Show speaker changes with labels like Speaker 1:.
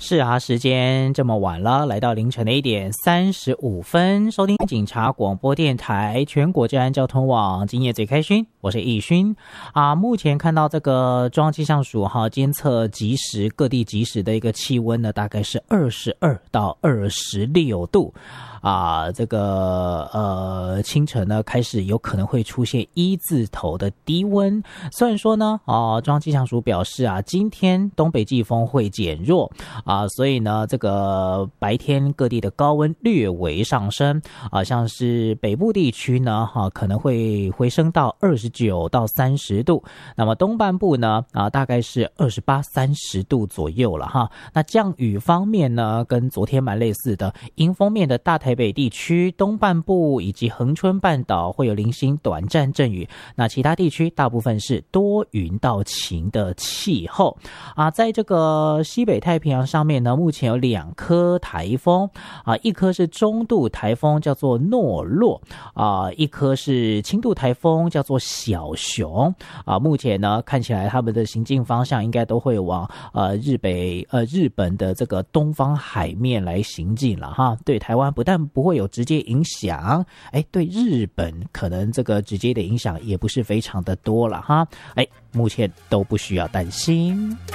Speaker 1: 是啊，时间这么晚了，来到凌晨的1:35，收听警察广播电台全国治安交通网，今夜最开心，我是易勋啊。目前看到这个中央气象署监测即时各地即时的一个气温呢，大概是22到26度。这个清晨呢开始有可能会出现1字头的低温。虽然说呢，中央气象署表示今天东北季风会减弱所以呢，这个白天各地的高温略微上升像是北部地区呢可能会回升到29到30度，那么东半部呢大概是28、30度左右了哈。那降雨方面呢，跟昨天蛮类似的，迎风面的大台北地区东半部以及恒春半岛会有零星短暂阵雨，那其他地区大部分是多云到晴的气候在这个西北太平洋上面呢，目前有2颗台风一颗是中度台风叫做诺洛一颗是轻度台风叫做小熊目前呢看起来他们的行进方向应该都会往日本的这个东方海面来行进了哈。对台湾不但不会有直接影响，对日本可能这个直接的影响也不是非常的多了哈。目前都不需要担心。